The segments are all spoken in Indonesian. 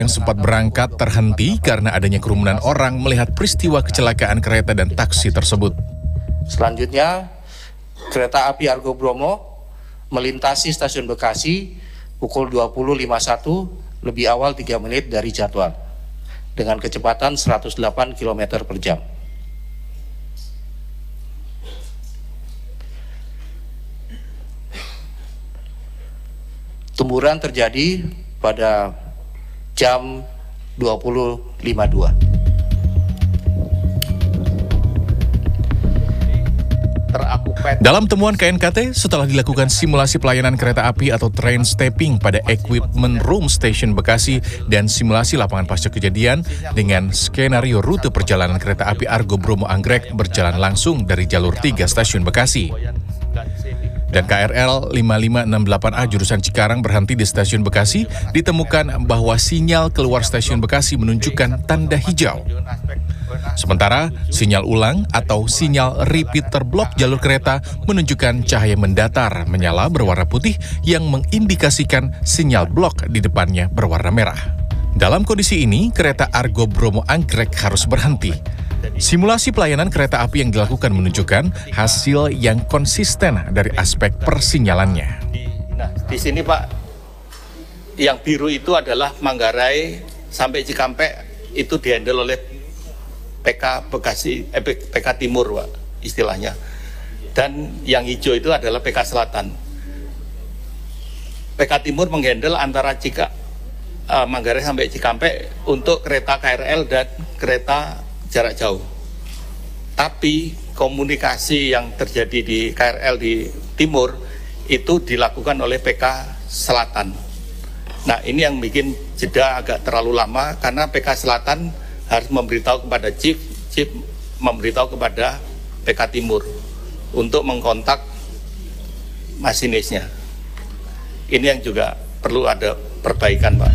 yang sempat berangkat terhenti karena adanya kerumunan orang melihat peristiwa kecelakaan kereta dan taksi tersebut. Selanjutnya, kereta api Argo Bromo melintasi stasiun Bekasi pukul 20.51 lebih awal 3 menit dari jadwal dengan kecepatan 108 km per jam. Tumburan terjadi pada jam 20.52. Dalam temuan KNKT, setelah dilakukan simulasi pelayanan kereta api atau train stepping pada Equipment Room Station Bekasi dan simulasi lapangan pasca kejadian dengan skenario rute perjalanan kereta api Argo Bromo Anggrek berjalan langsung dari jalur 3 stasiun Bekasi. Dan KRL 5568A jurusan Cikarang berhenti di stasiun Bekasi, ditemukan bahwa sinyal keluar stasiun Bekasi menunjukkan tanda hijau. Sementara sinyal ulang atau sinyal repeater blok jalur kereta menunjukkan cahaya mendatar menyala berwarna putih yang mengindikasikan sinyal blok di depannya berwarna merah. Dalam kondisi ini, kereta Argo Bromo Anggrek harus berhenti. Simulasi pelayanan kereta api yang dilakukan menunjukkan hasil yang konsisten dari aspek persinyalannya. Nah, di sini Pak, yang biru itu adalah Manggarai sampai Cikampek itu dihandle oleh PK Bekasi, PK Timur Pak, istilahnya. Dan yang hijau itu adalah PK Selatan. PK Timur menghandle antara Manggarai sampai Cikampek untuk kereta KRL dan kereta jarak jauh. Tapi komunikasi yang terjadi di KRL di Timur itu dilakukan oleh PK Selatan. Nah, ini yang bikin jeda agak terlalu lama karena PK Selatan harus memberitahu kepada Chief memberitahu kepada PK Timur untuk mengkontak masinisnya. Ini yang juga perlu ada perbaikan, Pak.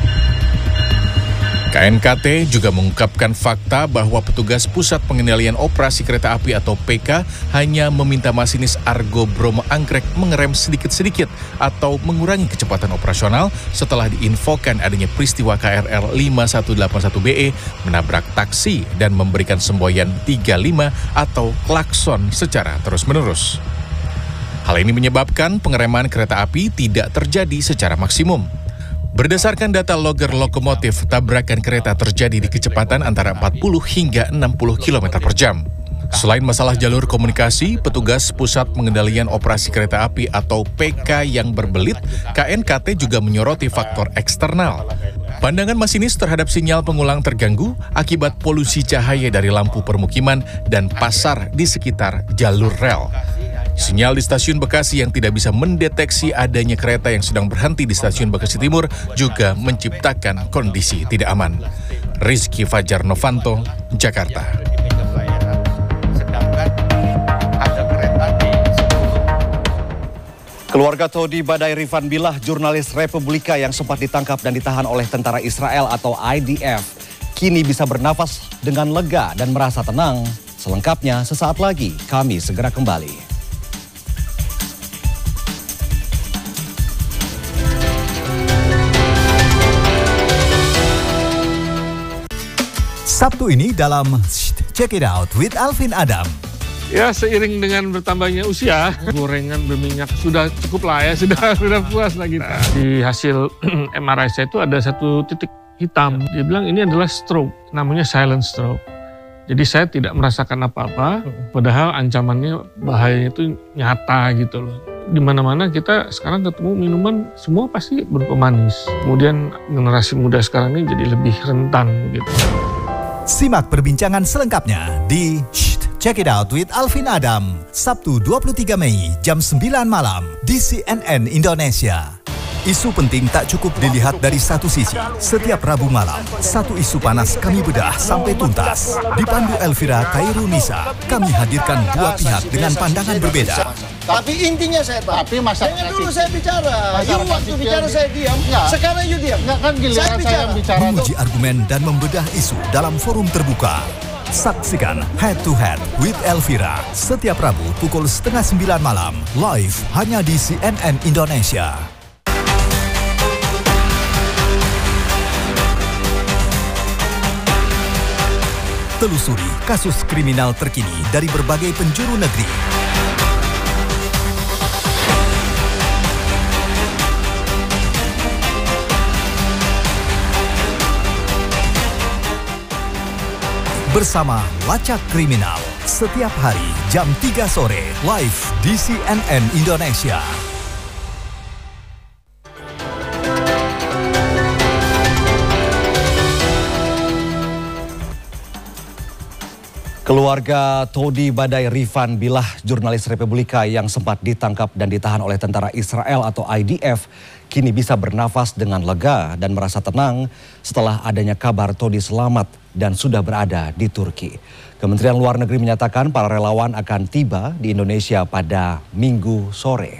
KNKT juga mengungkapkan fakta bahwa petugas Pusat Pengendalian Operasi Kereta Api atau PK hanya meminta masinis Argo Bromo Anggrek mengerem sedikit-sedikit atau mengurangi kecepatan operasional setelah diinfokan adanya peristiwa KRL 5181BE menabrak taksi dan memberikan semboyan 35 atau klakson secara terus-menerus. Hal ini menyebabkan pengereman kereta api tidak terjadi secara maksimum. Berdasarkan data logger lokomotif, tabrakan kereta terjadi di kecepatan antara 40 hingga 60 km per jam. Selain masalah jalur komunikasi, petugas Pusat Pengendalian Operasi Kereta Api atau PK yang berbelit, KNKT juga menyoroti faktor eksternal. Pandangan masinis terhadap sinyal pengulang terganggu akibat polusi cahaya dari lampu permukiman dan pasar di sekitar jalur rel. Sinyal di stasiun Bekasi yang tidak bisa mendeteksi adanya kereta yang sedang berhenti di stasiun Bekasi Timur juga menciptakan kondisi tidak aman. Rizky Fajar Novanto, Jakarta. Keluarga Todi Badai Rifan Billah, jurnalis Republika yang sempat ditangkap dan ditahan oleh tentara Israel atau IDF, kini bisa bernafas dengan lega dan merasa tenang. Selengkapnya sesaat lagi, kami segera kembali. Sabtu ini dalam Check It Out with Alvin Adam. Ya, seiring dengan bertambahnya usia, gorengan berminyak sudah cukup lah ya, sudah puas lagi. Nah, di hasil MRI saya itu ada satu titik hitam. Dia bilang ini adalah stroke, namanya silent stroke. Jadi saya tidak merasakan apa-apa, padahal ancamannya bahayanya itu nyata gitu loh. Di mana-mana kita sekarang ketemu minuman semua pasti berupa manis. Kemudian generasi muda sekarang ini jadi lebih rentan gitu. Simak perbincangan selengkapnya di Check It Out with Alvin Adam, Sabtu 23 Mei jam 9 malam di CNN Indonesia. Isu penting tak cukup dilihat dari satu sisi. Setiap Rabu malam, satu isu panas kami bedah sampai tuntas. Dipandu Elvira Kairunisa, kami hadirkan dua pihak dengan pandangan berbeda. Tapi intinya saya tahu. Tapi masyarakat dulu saya bicara. You waktu bicara saya diam. Enggak. Sekarang you diam. Enggak kan giliran saya bicara. Menguji argumen dan membedah isu dalam forum terbuka. Saksikan Head to Head with Elvira setiap Rabu pukul 8:30 malam live hanya di CNN Indonesia. Telusuri kasus kriminal terkini dari berbagai penjuru negeri. Bersama Lacak Kriminal, setiap hari jam 3 sore, live di CNN Indonesia. Keluarga Todi Badai Rifan Billah, jurnalis Republika yang sempat ditangkap dan ditahan oleh tentara Israel atau IDF, kini bisa bernafas dengan lega dan merasa tenang setelah adanya kabar Todi selamat dan sudah berada di Turki. Kementerian Luar Negeri menyatakan para relawan akan tiba di Indonesia pada Minggu sore.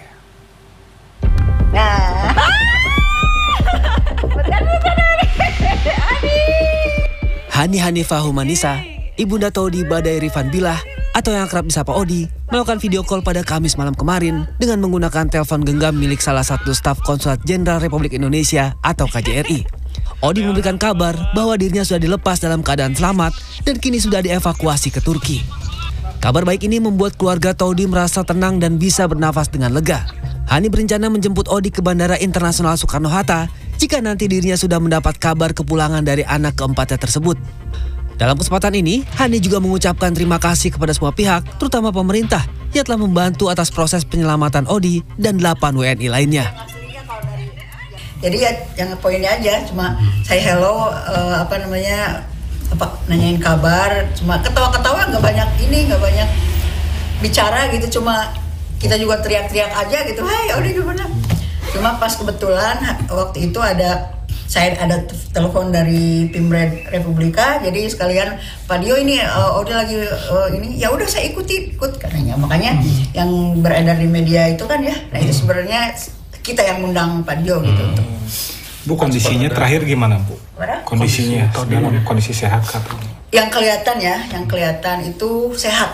Hani Hanifah Humanisa, Ibunda Todi Badai Rifan Billah atau yang akrab disapa Odi, melakukan video call pada Kamis malam kemarin dengan menggunakan telepon genggam milik salah satu staf Konsulat Jenderal Republik Indonesia atau KJRI. Odi memberikan kabar bahwa dirinya sudah dilepas dalam keadaan selamat dan kini sudah dievakuasi ke Turki. Kabar baik ini membuat keluarga Todi merasa tenang dan bisa bernafas dengan lega. Hani berencana menjemput Odi ke Bandara Internasional Soekarno-Hatta jika nanti dirinya sudah mendapat kabar kepulangan dari anak keempatnya tersebut. Dalam kesempatan ini, Hani juga mengucapkan terima kasih kepada semua pihak, terutama pemerintah, yang telah membantu atas proses penyelamatan Odi dan 8 WNI lainnya. Jadi ya yang poinnya aja, cuma saya hello, nanyain kabar, cuma ketawa-ketawa, nggak banyak bicara gitu, cuma kita juga teriak-teriak aja gitu, hai Odi gimana? Cuma pas kebetulan waktu itu saya ada telepon dari Pimred Republika, jadi sekalian Pak Dio ini Odi lagi ini, ya udah saya ikut katanya. Makanya yang beredar di media itu kan ya, nah itu sebenarnya kita yang undang Pak Dio gitu. Bu, kondisinya terakhir gimana Bu? Kondisinya dalam kondisi sehat atau? Yang kelihatan itu sehat.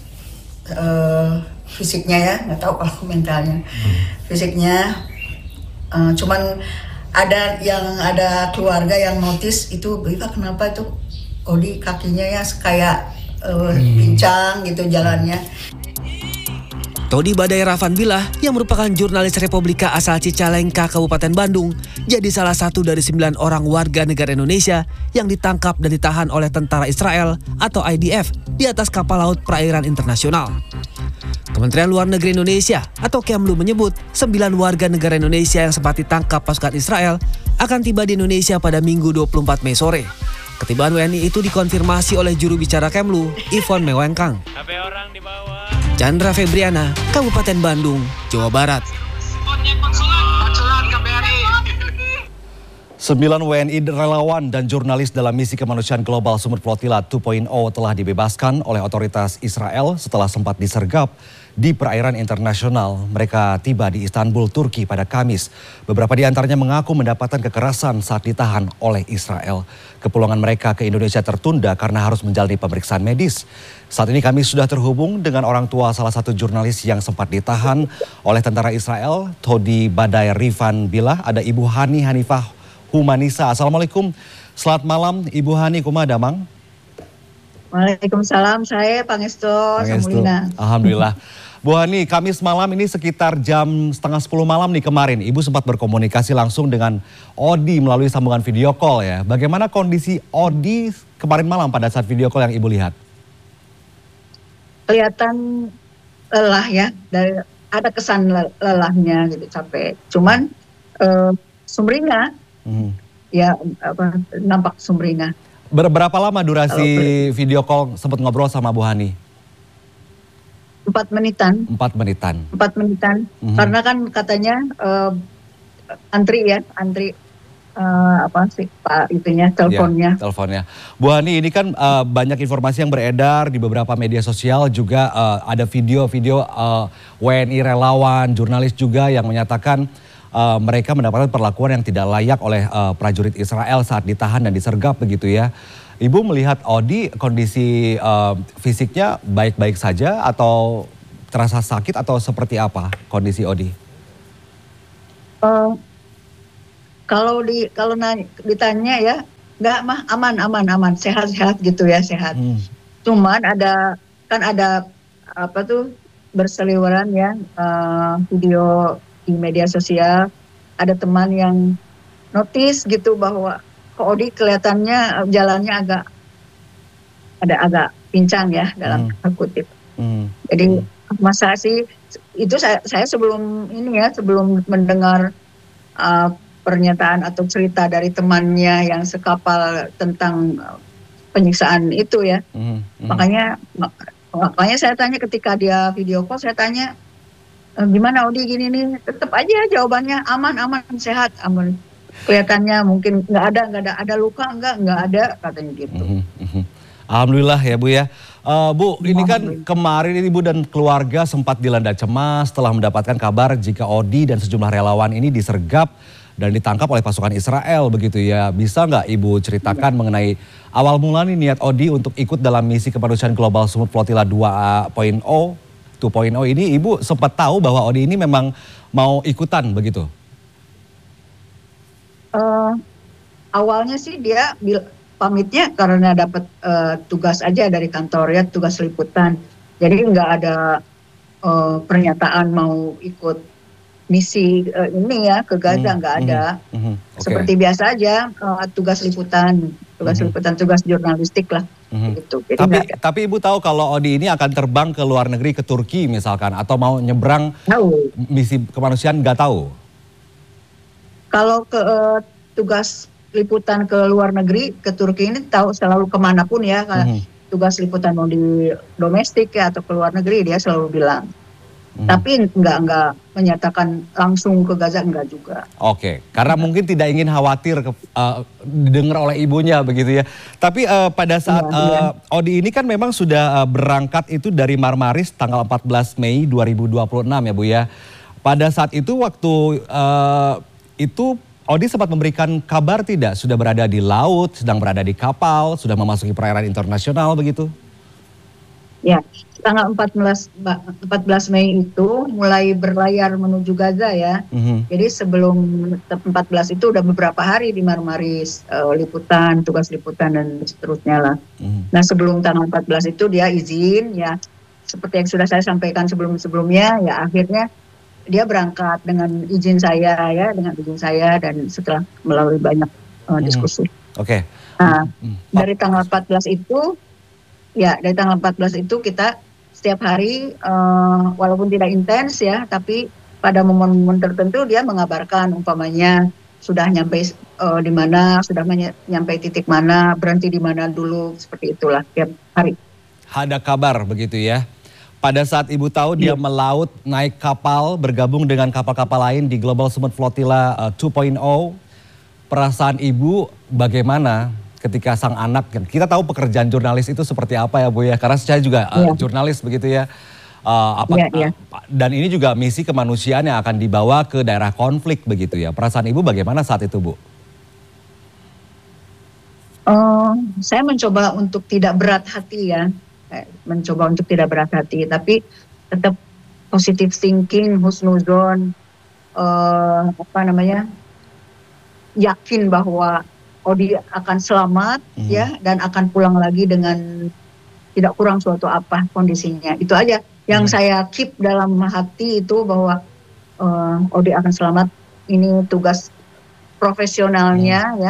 Fisiknya ya, nggak tahu kalau mentalnya. Fisiknya, cuman ada keluarga yang notice itu, Pak kenapa itu Odi kakinya ya kayak pincang gitu jalannya. Todi Badai Rifan Billah yang merupakan jurnalis Republika asal Cicalengka, Kabupaten Bandung, jadi salah satu dari 9 orang warga negara Indonesia yang ditangkap dan ditahan oleh tentara Israel atau IDF di atas kapal laut perairan internasional. Kementerian Luar Negeri Indonesia atau Kemlu menyebut 9 warga negara Indonesia yang sempat ditangkap pasukan Israel akan tiba di Indonesia pada Minggu 24 Mei sore. Ketibaan WNI itu dikonfirmasi oleh juru bicara Kemlu, Ivon Mewengkang. Chandra Febriana, Kabupaten Bandung, Jawa Barat. 9 WNI relawan dan jurnalis dalam misi kemanusiaan global Sumut Flotilla 2.0 telah dibebaskan oleh otoritas Israel setelah sempat disergap di perairan internasional. Mereka tiba di Istanbul, Turki pada Kamis. Beberapa di antaranya mengaku mendapatkan kekerasan saat ditahan oleh Israel. Kepulangan mereka ke Indonesia tertunda karena harus menjalani pemeriksaan medis. Saat ini kami sudah terhubung dengan orang tua salah satu jurnalis yang sempat ditahan oleh tentara Israel, Todi Badai Rifan Billah. Ada Ibu Hani Hanifah Humanisa. Assalamualaikum. Selamat malam Ibu Hani, kumaha Mang? Waalaikumsalam, saya Pangestu Samulina. Alhamdulillah. Bu Hani, Kamis malam ini sekitar jam 9:30 malam nih kemarin, Ibu sempat berkomunikasi langsung dengan Odi melalui sambungan video call ya. Bagaimana kondisi Odi kemarin malam pada saat video call yang Ibu lihat? Kelihatan lelah ya, ada kesan lelahnya gitu, capek. Cuman sumringah, ya nampak sumringah. Berapa lama durasi video call sempat ngobrol sama Bu Hani? 4 menitan. 4 menitan. 4 menitan. Karena kan katanya antri teleponnya. Ya, teleponnya. Bu Hani, ini kan banyak informasi yang beredar di beberapa media sosial juga ada video-video WNI relawan, jurnalis juga yang menyatakan mereka mendapatkan perlakuan yang tidak layak oleh prajurit Israel saat ditahan dan disergap begitu ya. Ibu melihat Odi kondisi fisiknya baik-baik saja atau terasa sakit atau seperti apa kondisi Odi? Kalau ditanya ya, Enggak mah aman, sehat-sehat gitu ya, sehat. Cuman ada apa tuh berseliweran ya video di media sosial, ada teman yang notice gitu bahwa kok Odi kelihatannya jalannya agak pincang ya dalam kutip. Jadi masa sih itu saya sebelum mendengar pernyataan atau cerita dari temannya yang sekapal tentang penyiksaan itu ya. Makanya saya tanya ketika dia video call, saya tanya gimana Odi gini nih, tetap aja jawabannya aman, sehat, aman. Kelihatannya mungkin nggak ada luka, nggak ada katanya gitu. Alhamdulillah ya Bu ya. Bu, ini kan kemarin Ibu dan keluarga sempat dilanda cemas setelah mendapatkan kabar jika Odi dan sejumlah relawan ini disergap dan ditangkap oleh pasukan Israel begitu ya. Bisa nggak Ibu ceritakan mengenai awal mula nih niat Odi untuk ikut dalam misi kemanusiaan Global Summit Flotilla 2.0 ini, Ibu sempat tahu bahwa Odi ini memang mau ikutan begitu? Awalnya sih dia pamitnya karena dapat tugas aja dari kantor ya, tugas liputan. Jadi nggak ada pernyataan mau ikut misi ini ya ke Gaza, nggak ada. Seperti biasa aja tugas liputan, tugas jurnalistik lah. Gitu. Tapi Ibu tahu kalau Odi ini akan terbang ke luar negeri, ke Turki misalkan, atau mau nyebrang misi kemanusiaan, nggak tahu? Kalau ke tugas liputan ke luar negeri, ke Turki ini tahu selalu kemanapun ya. Tugas liputan mau di domestik ya atau ke luar negeri, dia selalu bilang. Tapi enggak menyatakan langsung ke Gaza, enggak juga. Oke, karena mungkin tidak ingin khawatir didengar oleh ibunya begitu ya. Tapi pada saat Odi ini kan memang sudah berangkat itu dari Marmaris tanggal 14 Mei 2026 ya Bu ya. Pada saat itu waktu itu Odi sempat memberikan kabar tidak? Sudah berada di laut, sedang berada di kapal, sudah memasuki perairan internasional begitu? Ya, tanggal 14 Mei itu mulai berlayar menuju Gaza ya. Jadi sebelum 14 itu udah beberapa hari di Marmaris, liputan, tugas liputan dan seterusnya lah. Nah sebelum tanggal 14 itu dia izin ya, seperti yang sudah saya sampaikan sebelum-sebelumnya ya, akhirnya dia berangkat dengan izin saya dan setelah melalui banyak diskusi. Oke. Nah, dari tanggal 14 itu kita setiap hari walaupun tidak intens ya, tapi pada momen-momen tertentu dia mengabarkan, umpamanya sudah nyampe di mana, sudah nyampe titik mana, berhenti di mana dulu, seperti itulah tiap hari. Ada kabar begitu ya. Pada saat Ibu tahu dia melaut, naik kapal, bergabung dengan kapal-kapal lain di Global Summit Flotilla 2.0, perasaan Ibu bagaimana ketika sang anak, kita tahu pekerjaan jurnalis itu seperti apa ya Bu ya, karena saya juga jurnalis begitu ya. Dan ini juga misi kemanusiaan yang akan dibawa ke daerah konflik begitu ya. Perasaan Ibu bagaimana saat itu Bu? Saya mencoba untuk tidak berat hati ya. Tapi tetap positive thinking, husnuzon, yakin bahwa Odi akan selamat ya, dan akan pulang lagi dengan tidak kurang suatu apa kondisinya. Itu aja yang saya keep dalam hati itu, bahwa Odi akan selamat. Ini tugas profesionalnya ya,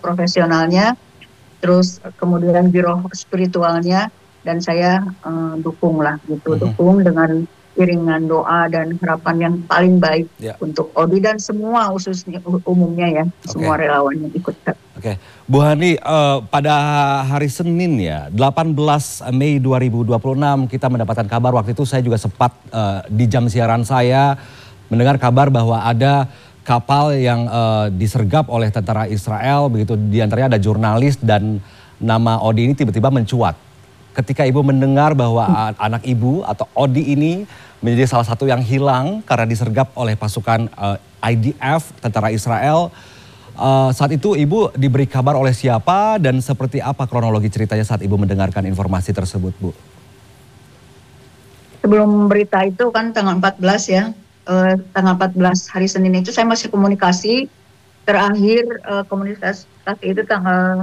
terus kemudian biro spiritualnya, dan saya dukung dengan iringan doa dan harapan yang paling baik untuk Odi dan semua, khususnya umumnya ya, semua relawan yang ikut. Oke, Bu Hani, pada hari Senin ya, 18 Mei 2026 kita mendapatkan kabar, waktu itu saya juga sempat di jam siaran saya mendengar kabar bahwa ada kapal yang disergap oleh tentara Israel, begitu, diantaranya ada jurnalis dan nama Odi ini tiba-tiba mencuat. Ketika Ibu mendengar bahwa anak Ibu atau Odi ini menjadi salah satu yang hilang karena disergap oleh pasukan IDF, tentara Israel, saat itu Ibu diberi kabar oleh siapa dan seperti apa kronologi ceritanya saat Ibu mendengarkan informasi tersebut, Bu? Sebelum berita itu kan tanggal 14 ya, tanggal 14 hari Senin itu saya masih komunikasi, terakhir komunikasi itu tanggal